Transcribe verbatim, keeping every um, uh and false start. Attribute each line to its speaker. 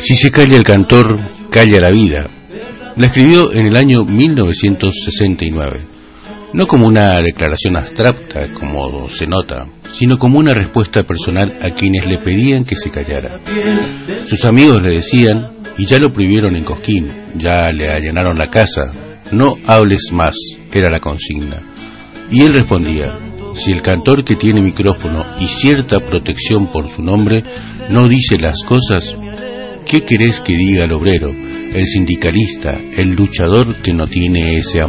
Speaker 1: Si se calla el cantor, calla la vida. La escribió en el año mil novecientos sesenta y nueve, no como una declaración abstracta, como se nota, sino como una respuesta personal a quienes le pedían que se callara. Sus amigos le decían, y ya lo prohibieron en Cosquín, ya le allanaron la casa, no hables más, era la consigna. Y él respondía, si el cantor que tiene micrófono y cierta protección por su nombre no dice las cosas, ¿qué querés que diga el obrero, el sindicalista, el luchador que no tiene ese amor?